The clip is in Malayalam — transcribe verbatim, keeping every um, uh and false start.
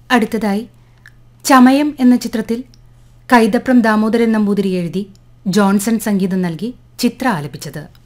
അടുത്തതായി ചമയം എന്ന ചിത്രത്തിൽ കൈതപ്രം ദാമോദരൻ നമ്പൂതിരി എഴുതി ജോൺസൺ സംഗീതം നൽകി ചിത്ര ആലപിച്ചത്.